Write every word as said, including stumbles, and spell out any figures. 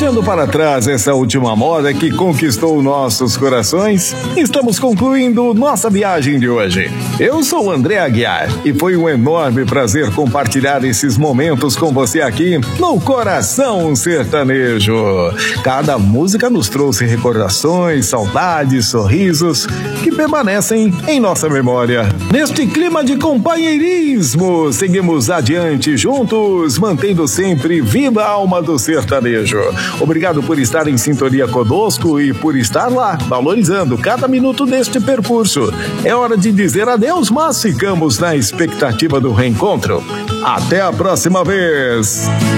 Deixando para trás essa última moda que conquistou nossos corações, estamos concluindo nossa viagem de hoje. Eu sou o André Aguiar e foi um enorme prazer compartilhar esses momentos com você aqui no Coração Sertanejo. Cada música nos trouxe recordações, saudades, sorrisos que permanecem em nossa memória. Neste clima de companheirismo, seguimos adiante juntos, mantendo sempre viva a alma do sertanejo. Obrigado por estar em sintonia conosco e por estar lá, valorizando cada minuto deste percurso. É hora de dizer adeus, mas ficamos na expectativa do reencontro. Até a próxima vez!